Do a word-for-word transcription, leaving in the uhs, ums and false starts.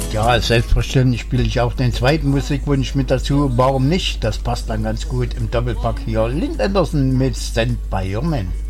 Ja, selbstverständlich spiele ich auch den zweiten Musikwunsch mit dazu. Warum nicht? Das passt dann ganz gut im Doppelpack hier. Lynn Anderson mit Stand By Your Man.